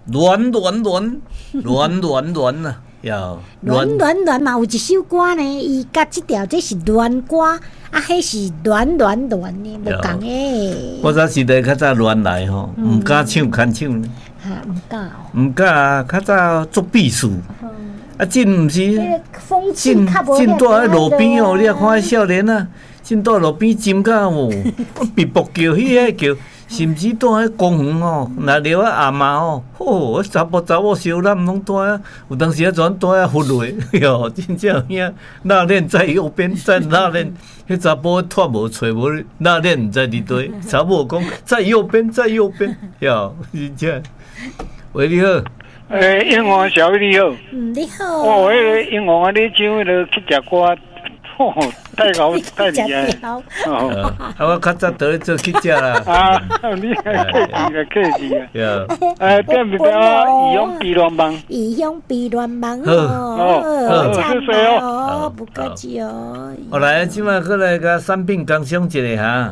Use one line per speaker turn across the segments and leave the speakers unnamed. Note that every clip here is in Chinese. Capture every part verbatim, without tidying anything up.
暖暖暖暖暖暖啊，要
暖暖暖嘛，有一首歌呢，伊甲即条这是暖歌，啊，迄是暖暖暖呢，无共诶。
我早时代较早乱来吼，毋敢唱敢唱呢。
哈，毋敢哦。
毋敢啊，较早做秘书。啊，真毋是。真真住喺路边哦，你啊看少年啊，真住路边浸甲哦，比卜叫迄个叫。甚至住喺公园哦，若了啊阿嬷哦，吼，查甫查某小男拢住啊，有当时啊全住啊忽落，哟，真正遐那练在右边，在那练，迄查甫拖无找无，那练毋知伫堆，查某讲在右边，在右边，哟，真正。喂，你好。
诶，英王小姐你好。
嗯，你好。
哦，迄个英王啊，你唱迄个去食歌。哦，太好太厉害！
哦，啊，我较早倒咧做去食啦。
啊，你客气啦，客气啊。
对。
诶，对唔对啊？异乡避乱梦。
异乡避乱梦
哦，
哦，
谢谢
哦，不客气哦。
好来，即摆过来甲产品工商一下哈。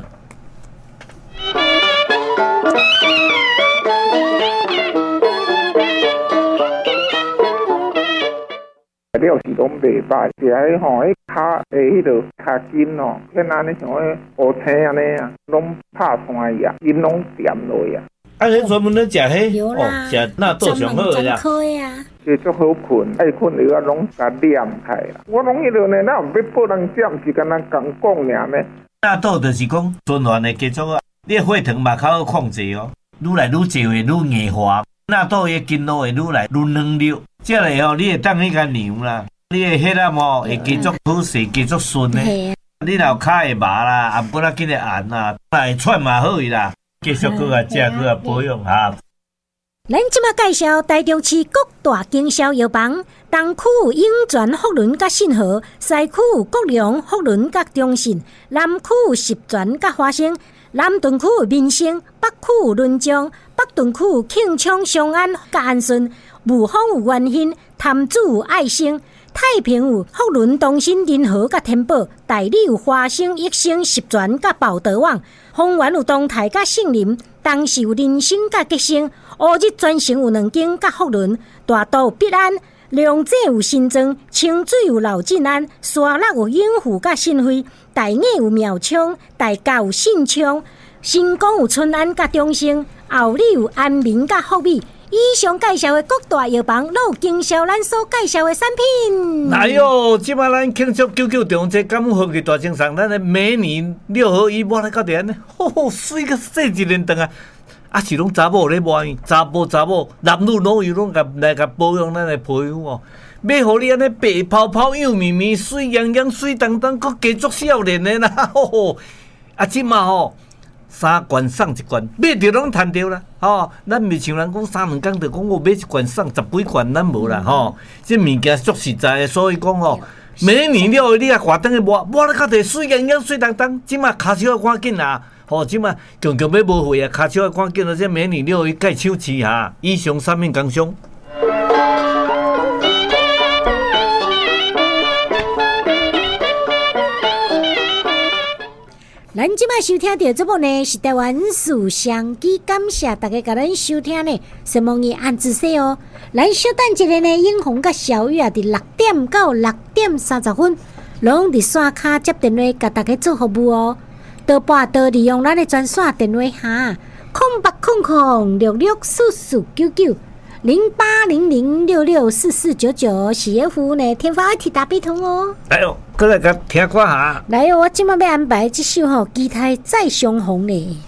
料是拢袂歹，是迄吼，迄骹诶，迄落骹筋哦，偏安尼像迄乌青安尼啊，拢拍山去啊，筋拢掂落去啊。
啊，迄专门咧食迄，
哦，
食纳豆上好啦。
是足好困，爱困了啊，拢甲念开啦。我拢迄落呢，哪有要报人占，是干那讲讲尔呢？
纳豆就是讲循环的家族啊，你血糖嘛较好控制哦，愈来愈侪会愈硬化。纳豆的筋路会愈来愈软溜，这样吼你会当迄个牛啦，你的血压吼会继续好势，继续顺的。你若有骹会麻啦，啊不然紧个按啦，会喘嘛好伊啦，继续搁啊食搁啊保养哈。
咱即马介绍台中市各大经销药房，东区永泉福伦甲信和，西区国良福伦甲中信，南区十全甲华兴，南屯区民生，北区仑江，北屯区庆昌商安甲安顺，雾峰有元兴，潭子有爱生，太平有福伦东新仁和甲天宝，大理有华兴益生十全甲宝德旺，丰原有东泰甲杏林，东市有人生甲吉生，乌日专线有两间甲福伦，大道有必安，龙井有新庄，清水有老进安，沙鹿有永富甲新辉，大雅有苗昌，大甲有信昌，新光有春安甲中兴，后里有安民甲福美。以上介绍的各大药房，都有经销咱所介绍的产品。
哎哟，即摆咱庆祝九九中这感恩福气大清爽，咱的美女六合一抹来到底安尼，吼，水个细一连长啊！啊是拢查某咧抹，查甫查某，男女老幼拢甲来甲保养咱的皮肤哦。要互你安尼白泡泡、幼绵绵、水洋洋、水当当，佮加足少年的啦，吼吼！啊，即马吼。三罐送一罐，买着拢赚着啦，吼！咱袂像人讲三两工就讲我买一罐送十几罐，咱无啦，吼！这物件足实在的，所以讲吼，每年了你啊挂灯去抹，抹了较地水洋洋、水当当，即马骹手要赶紧啊！吼，即马强强要无货啊，骹手要赶紧啊！这每年了去盖手持下，以上产品工商。
咱即摆收听到节目呢，是台湾事相机，感谢大家甲咱收听呢，希望伊按姿势哦。咱小等一下呢，永红甲小雨啊，伫六点到六点三十分，拢伫线卡接电话甲大家做服务哦。多拨多利用咱的专线电话哈，空八空空六六四四九九零八零零六六四四九九，企业服务呢，天发 I T 大必通哦。
哎呦，过来甲听歌下。
来哦，我今麦要安排这首吼，期待再相逢呢。